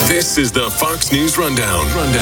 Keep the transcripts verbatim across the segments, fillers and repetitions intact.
This is the Fox News Rundown.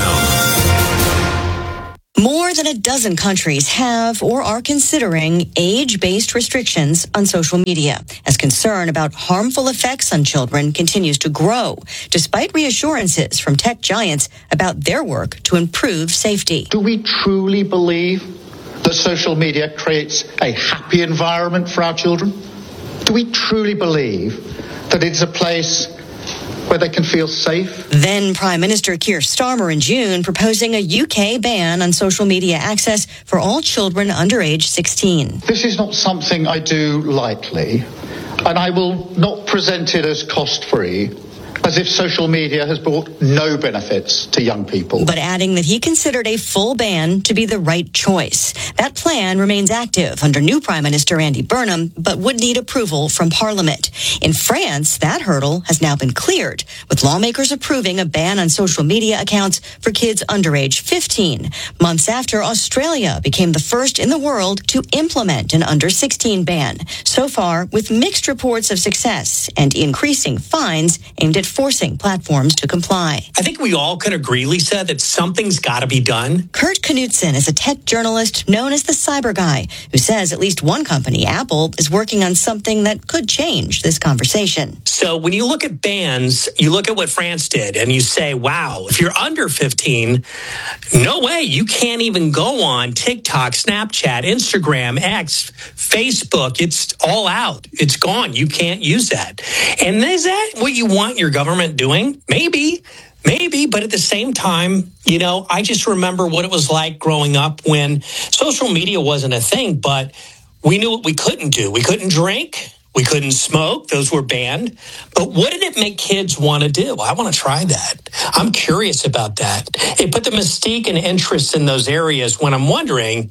Rundown. More than a dozen countries have or are considering age-based restrictions on social media as concern about harmful effects on children continues to grow, despite reassurances from tech giants about their work to improve safety. Do we truly believe that social media creates a happy environment for our children? Do we truly believe that it's a place where they can feel safe? Then Prime Minister Keir Starmer in June proposing a U K ban on social media access for all children under age sixteen. This is not something I do lightly, and I will not present it as cost-free, as if social media has brought no benefits to young people. But adding that he considered a full ban to be the right choice. That plan remains active under new Prime Minister Andy Burnham, but would need approval from Parliament. In France, that hurdle has now been cleared, with lawmakers approving a ban on social media accounts for kids under age fifteen, months after Australia became the first in the world to implement an under sixteen ban. So far, with mixed reports of success and increasing fines aimed at forcing platforms to comply. I think we all can agree, Lisa, that something's got to be done. Kurt Knudsen is a tech journalist known as the Cyber Guy, who says at least one company, Apple, is working on something that could change this conversation. So when you look at bans, you look at what France did and you say, wow, if you're under fifteen, no way, you can't even go on TikTok, Snapchat, Instagram, X, Facebook. It's all out. It's gone. You can't use that. And is that what you want your government doing? Maybe. Maybe, but at the same time, you know, I just remember what it was like growing up when social media wasn't a thing, but we knew what we couldn't do. We couldn't drink. We couldn't smoke. Those were banned. But what did it make kids want to do? I want to try that. I'm curious about that. It put the mystique and interest in those areas when I'm wondering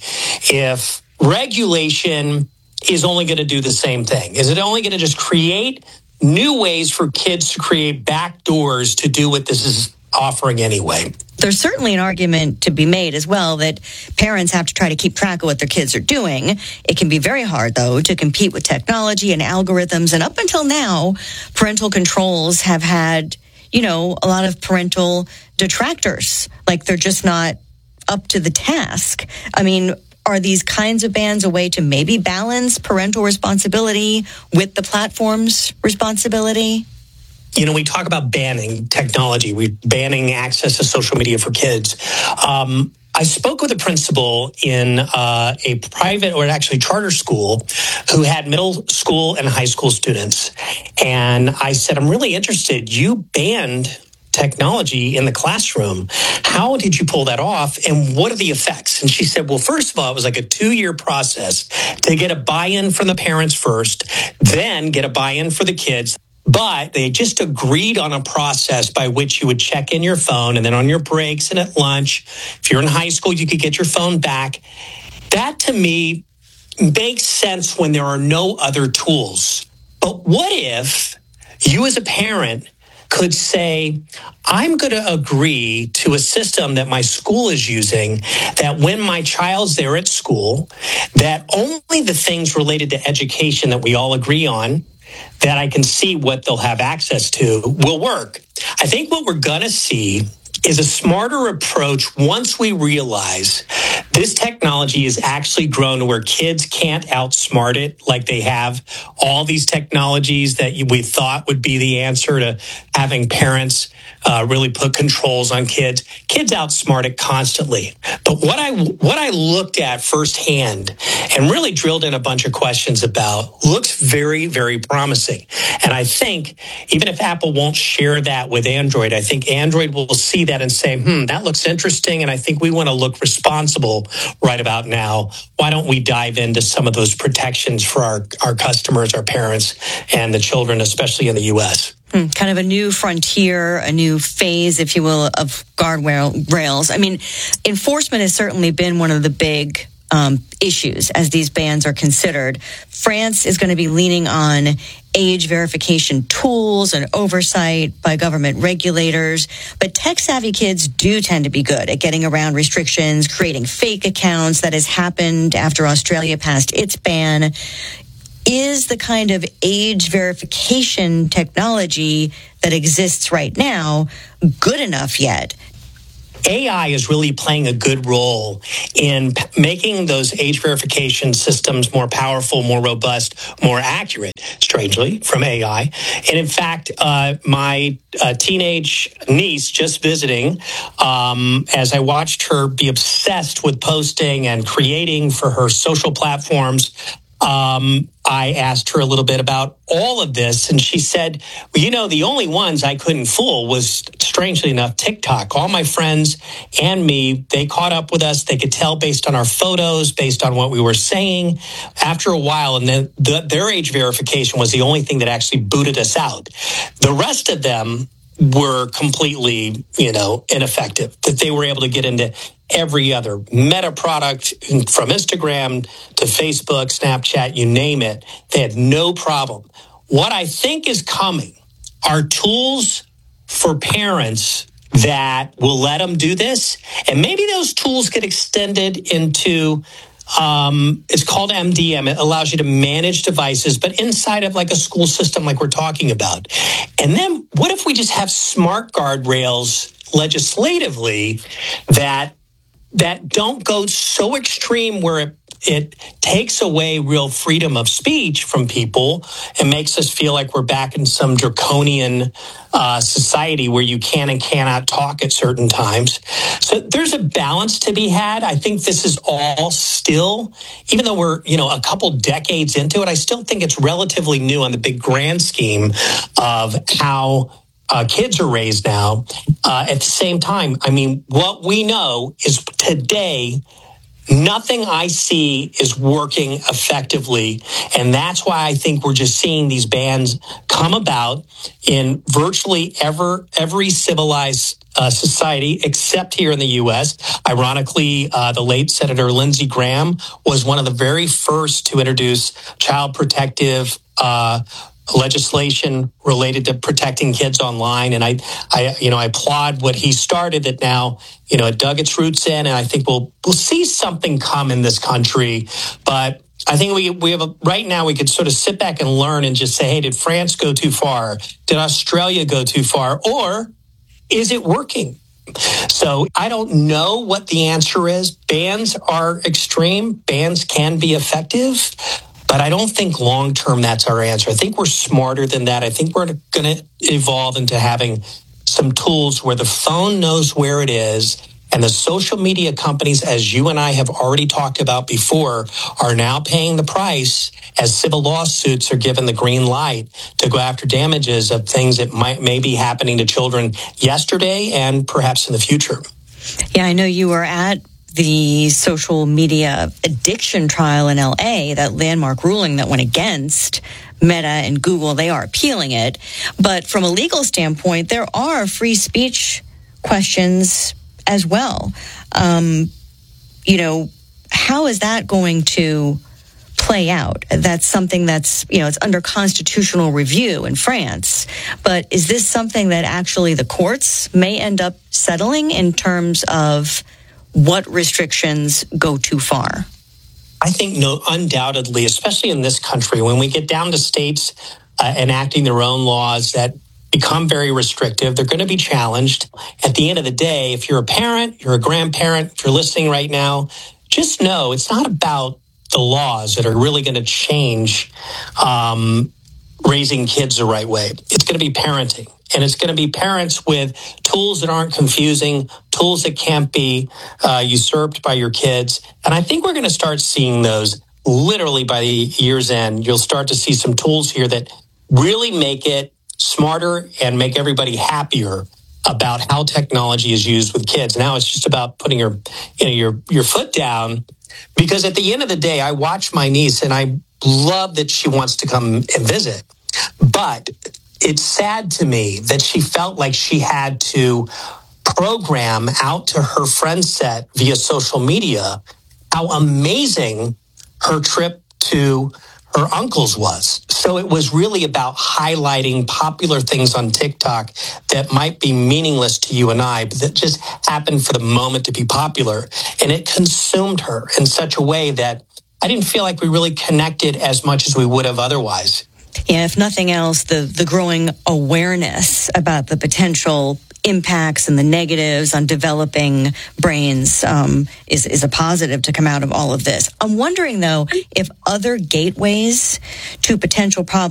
if regulation is only going to do the same thing. Is it only going to just create new ways for kids to create back doors to do what this is offering anyway? There's certainly an argument to be made as well that parents have to try to keep track of what their kids are doing. It can be very hard, though, to compete with technology and algorithms. And up until now, parental controls have had, you know, a lot of parental detractors. Like they're just not up to the task. I mean, are these kinds of bans a way to maybe balance parental responsibility with the platform's responsibility? You know, we talk about banning technology, we banning access to social media for kids. Um, I spoke with a principal in uh, a private or actually charter school who had middle school and high school students. And I said, I'm really interested. You banned technology in the classroom. How did you pull that off? And what are the effects? And she said, well, first of all, it was like a two-year process to get a buy-in from the parents first, then get a buy-in for the kids. But they just agreed on a process by which you would check in your phone, and then on your breaks and at lunch, if you're in high school, you could get your phone back. That, to me, makes sense when there are no other tools. But what if you as a parent could say, I'm going to agree to a system that my school is using, that when my child's there at school, that only the things related to education that we all agree on, that I can see what they'll have access to, will work. I think what we're going to see is a smarter approach once we realize this technology has actually grown to where kids can't outsmart it like they have all these technologies that we thought would be the answer to having parents uh, really put controls on kids. Kids outsmart it constantly. But what I what I looked at firsthand and really drilled in a bunch of questions about looks very, very promising. And I think even if Apple won't share that with Android, I think Android will see that and say, hmm, that looks interesting, and I think we want to look responsible right about now. Why don't we dive into some of those protections for our, our customers, our parents, and the children, especially in the U S? Hmm, kind of a new frontier, a new phase, if you will, of guardrail rails. I mean, enforcement has certainly been one of the big um, issues as these bans are considered. France is going to be leaning on age verification tools and oversight by government regulators. But tech-savvy kids do tend to be good at getting around restrictions, creating fake accounts. That has happened after Australia passed its ban. is the kind of age verification technology that exists right now good enough yet? A I is really playing a good role in p- making those age verification systems more powerful, more robust, more accurate, strangely, from A I. And in fact, uh, my uh, teenage niece just visiting, um, as I watched her be obsessed with posting and creating for her social platforms, Um, I asked her a little bit about all of this, and she said, well, you know, the only ones I couldn't fool was, strangely enough, TikTok. All my friends and me, they caught up with us. They could tell based on our photos, based on what we were saying. After a while, and then the, their age verification was the only thing that actually booted us out. The rest of them were completely, you know, ineffective, that they were able to get into every other Meta product from Instagram to Facebook, Snapchat, you name it. They had no problem. What I think is coming are tools for parents that will let them do this. And maybe those tools get extended into, um, it's called M D M. It allows you to manage devices, but inside of like a school system like we're talking about. And then what if we just have smart guardrails legislatively that that don't go so extreme where it, it takes away real freedom of speech from people and makes us feel like we're back in some draconian uh, society where you can and cannot talk at certain times. So there's a balance to be had. I think this is all still, even though we're, you know, a couple decades into it, I still think it's relatively new on the big grand scheme of how Uh, kids are raised now. Uh, at the same time, I mean, what we know is today, nothing I see is working effectively. And that's why I think we're just seeing these bans come about in virtually ever, every civilized uh, society, except here in the U S. Ironically, uh, the late Senator Lindsey Graham was one of the very first to introduce child protective uh legislation related to protecting kids online. And I, I, you know, I applaud what he started that now, you know, it dug its roots in. And I think we'll, we'll see something come in this country. But I think we, we have a, right now we could sort of sit back and learn and just say, hey, did France go too far? Did Australia go too far? Or is it working? So I don't know what the answer is. Bans are extreme. Bans can be effective. But I don't think long-term that's our answer. I think we're smarter than that. I think we're going to evolve into having some tools where the phone knows where it is, and the social media companies, as you and I have already talked about before, are now paying the price as civil lawsuits are given the green light to go after damages of things that might may be happening to children yesterday and perhaps in the future. Yeah, I know you were at the social media addiction trial in L A, that landmark ruling that went against Meta and Google. They are appealing it. But from a legal standpoint, there are free speech questions as well. Um, you know, how is that going to play out? That's something that's, you know, it's under constitutional review in France. But is this something that actually the courts may end up settling in terms of what restrictions go too far? I think no, undoubtedly, especially in this country, when we get down to states uh, enacting their own laws that become very restrictive, they're going to be challenged. At the end of the day, if you're a parent, you're a grandparent, if you're listening right now, just know it's not about the laws that are really going to change um, raising kids the right way. It's going to be parenting. And it's going to be parents with tools that aren't confusing, tools that can't be uh, usurped by your kids. And I think we're going to start seeing those literally by the year's end. You'll start to see some tools here that really make it smarter and make everybody happier about how technology is used with kids. Now it's just about putting your, you know, your, your foot down, because at the end of the day, I watch my niece and I love that she wants to come and visit. But it's sad to me that she felt like she had to program out to her friend set via social media how amazing her trip to her uncle's was. So it was really about highlighting popular things on TikTok that might be meaningless to you and I, but that just happened for the moment to be popular. And it consumed her in such a way that I didn't feel like we really connected as much as we would have otherwise. Yeah, if nothing else, the, the growing awareness about the potential impacts and the negatives on developing brains um, is, is a positive to come out of all of this. I'm wondering, though, if other gateways to potential problems